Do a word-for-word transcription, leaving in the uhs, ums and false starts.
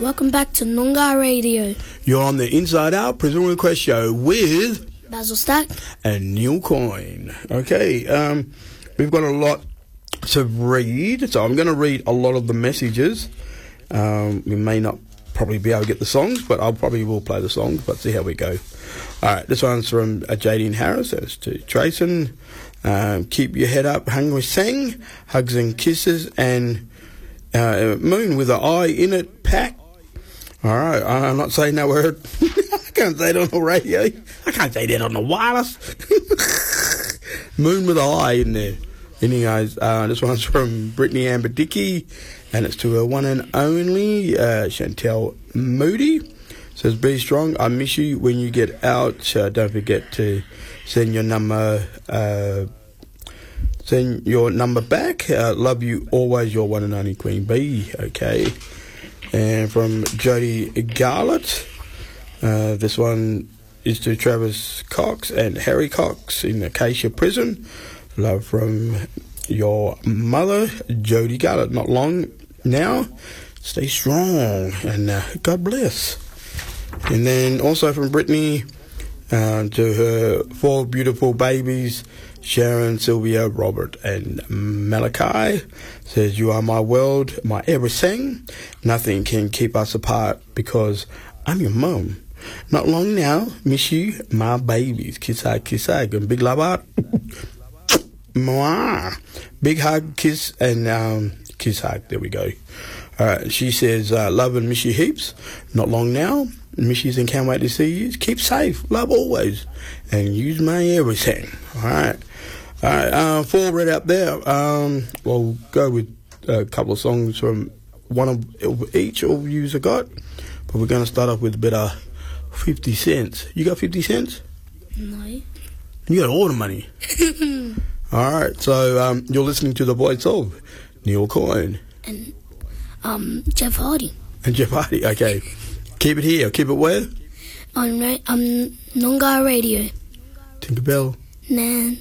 Welcome back to Noongar Radio. You're on the Inside Out Prison Request Show with Basil Stack and Neil Coyne. Okay, um, we've got a lot to read, so I'm going to read a lot of the messages. Um, we may not probably be able to get the songs, but I'll probably will play the songs, but see how we go. All right, this one's from uh, J D and Harris. That's to Trayson. Um, keep your head up, Hungry Sang. Hugs and kisses, and uh, Moon with an eye in it, pack. All right, I'm not saying that word. I can't say it on the radio. I can't say that on the wireless. Moon with an eye in there. Anyways, uh, this one's from Brittany Amber Dickey, and it's to her one and only, uh, Chantel Moody. Says, be strong. I miss you when you get out. Uh, don't forget to send your number, uh, send your number back. Uh, love you always, your one and only Queen Bee. Okay. And from Jody Garlett, uh, this one is to Travis Cox and Harry Cox in Acacia Prison. Love from your mother, Jody Garlett. Not long now. Stay strong and uh, God bless. And then also from Brittany uh, to her four beautiful babies, Sharon, Sylvia, Robert, and Malachi. Says, you are my world, my everything. Nothing can keep us apart because I'm your mum. Not long now. Miss you, my babies. Kiss hug, kiss hug, and big love out. Mwah. Big hug, kiss, and um, kiss hug. There we go. All right. She says, uh, love and miss you heaps. Not long now. Miss you and can't wait to see you. Keep safe. Love always. And use my everything. All right. All right. Uh, four read out there. Um, we'll go with a couple of songs from one of each of you have got. But we're going to start off with a bit of fifty cents. You got fifty cents? No. You got all the money. All right. So um, you're listening to the voice of Neil Coyne. And um, Jeff Hardy. And Jeff Hardy. Okay. Keep it here. Keep it where? On ra- um, Noongar Radio. Tinkerbell. Nan.